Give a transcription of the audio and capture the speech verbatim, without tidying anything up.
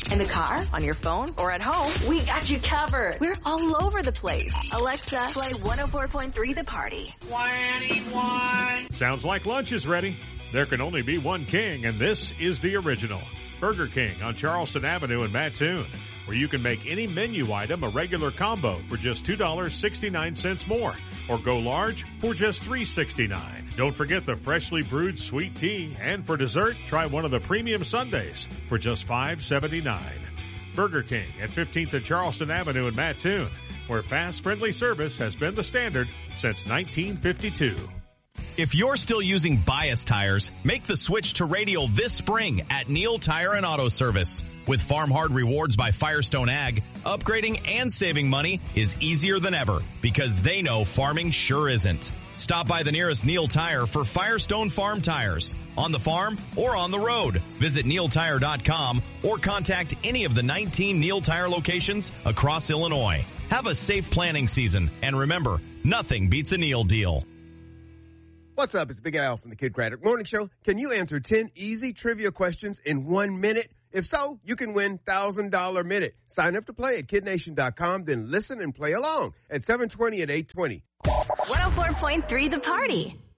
In the car, on your phone, or at home, we got you covered. We're all over the place. Alexa, play one oh four point three The Party. twenty-one. Sounds like lunch is ready. There can only be one king, and this is the original. Burger King on Charleston Avenue in Mattoon, where you can make any menu item a regular combo for just two dollars and sixty-nine cents more, or go large for just three dollars and sixty-nine cents. Don't forget the freshly brewed sweet tea, and for dessert, try one of the premium sundaes for just five dollars and seventy-nine cents. Burger King at fifteenth and Charleston Avenue in Mattoon, where fast, friendly service has been the standard since nineteen fifty-two. If you're still using bias tires, make the switch to Radial this spring at Neil Tire and Auto Service. With Farm Hard Rewards by Firestone Ag, upgrading and saving money is easier than ever because they know farming sure isn't. Stop by the nearest Neil Tire for Firestone Farm tires. On the farm or on the road. Visit neil tire dot com or contact any of the nineteen Neil Tire locations across Illinois. Have a safe planning season, and remember, nothing beats a Neil deal. What's up? It's Big Al from the Kid Craddock Morning Show. Can you answer ten easy trivia questions in one minute? If so, you can win one thousand dollars minute. Sign up to play at kid nation dot com, then listen and play along at seven twenty and eight twenty. one oh four point three The Party.